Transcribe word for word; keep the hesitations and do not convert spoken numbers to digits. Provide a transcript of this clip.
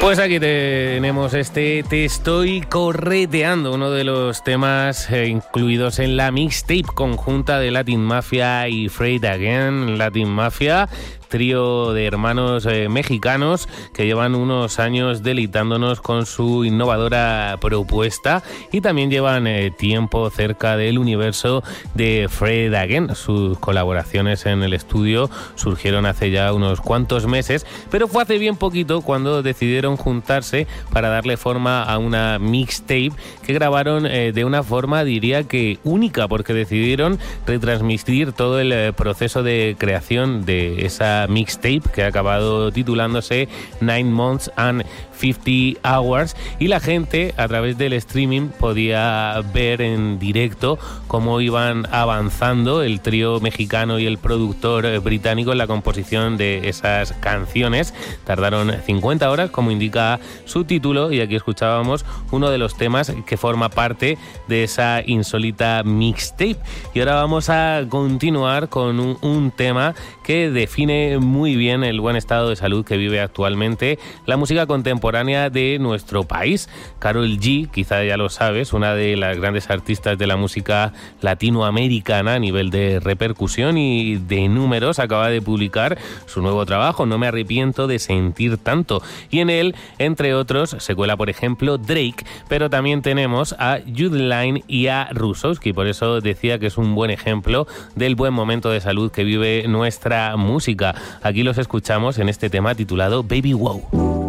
Pues aquí tenemos este Te estoy correteando, uno de los temas eh, incluidos en la mixtape conjunta de Latin Mafia y Fred Again. Latin Mafia, trío de hermanos eh, mexicanos que llevan unos años deleitándonos con su innovadora propuesta y también llevan eh, tiempo cerca del universo de Fred Again. Sus colaboraciones en el estudio surgieron hace ya unos cuantos meses, pero fue hace bien poquito cuando decidieron juntarse para darle forma a una mixtape que grabaron eh, de una forma, diría que única, porque decidieron retransmitir todo el eh, proceso de creación de esa mixtape que ha acabado titulándose Nine Months and fifty hours, y la gente a través del streaming podía ver en directo cómo iban avanzando el trío mexicano y el productor británico en la composición de esas canciones. Tardaron cincuenta horas, como indica su título, y aquí escuchábamos uno de los temas que forma parte de esa insólita mixtape. Y ahora vamos a continuar con un, un tema que define muy bien el buen estado de salud que vive actualmente la música contemporánea de nuestro país. Karol G, quizá ya lo sabes, una de las grandes artistas de la música latinoamericana a nivel de repercusión y de números, acaba de publicar su nuevo trabajo, No me arrepiento de sentir tanto, y en él, entre otros, se cuela por ejemplo Drake, pero también tenemos a Judline y a Rusowski. Por eso decía que es un buen ejemplo del buen momento de salud que vive nuestra música. Aquí los escuchamos en este tema titulado Baby Wow.